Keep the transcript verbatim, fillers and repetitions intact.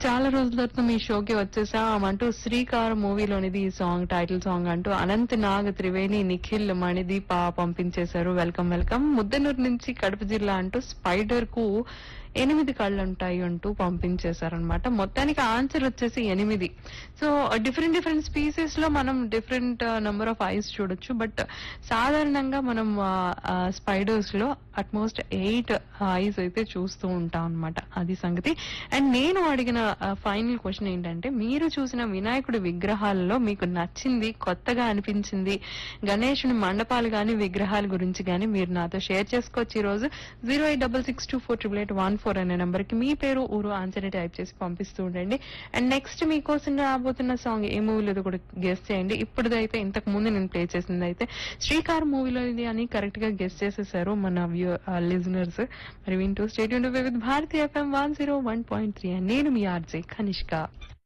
చాలా రోజుల తర్వాత మీ షోకి వచ్చేసాం అంటూ శ్రీకారం మూవీలోనిది ఈ సాంగ్ టైటిల్ సాంగ్ అంటూ అనంత్ నాగ్ త్రివేణి నిఖిల్ మణిదీప పంపించేశారు. Welcome welcome. ముద్దనూరు నుంచి కడప జిల్లా అంటూ స్పైడర్ కు ఎనిమిది కళ్ళు ఉంటాయి అంటూ పంపించేశారనమాట. మొత్తానికి ఆన్సర్ వచ్చేసి ఎనిమిది. సో డిఫరెంట్ డిఫరెంట్ స్పీసీస్ లో మనం డిఫరెంట్ నెంబర్ ఆఫ్ ఐస్ చూడొచ్చు. బట్ సాధారణంగా మనం స్పైడర్స్ లో అట్మోస్ట్ ఎయిట్ ఐస్ అయితే చూస్తూ ఉంటాం అనమాట. అది సంగతి. అండ్ నేను అడిగిన ఫైనల్ క్వశ్చన్ ఏంటంటే, మీరు చూసిన వినాయకుడి విగ్రహాలలో మీకు నచ్చింది, కొత్తగా అనిపించింది గణేశుని మండపాలు గాని విగ్రహాల గురించి గాని మీరు నాతో షేర్ చేసుకోవచ్చు. ఈ రోజు zero eight double six two four triple eight one four అనే నెంబర్ కి మీ పేరు ఊరు ఆన్సర్ టైప్ చేసి పంపిస్తూ ఉండండి. అండ్ నెక్స్ట్ మీకోసం రాబోతున్న సాంగ్ ఏ మూవీలో కూడా గెస్ చేయండి. ఇప్పుడుదైతే ఇంతకు ముందు నేను ప్లే చేసింది అయితే శ్రీకార్ మూవీలో ఇది అని కరెక్ట్ గా గెస్ చేసేసారు మన వ్యూ లిజనర్స్. మరి వింటూ state with Bharatiya FM one zero one point three. నేను మీ ఆర్జే కనిష్క.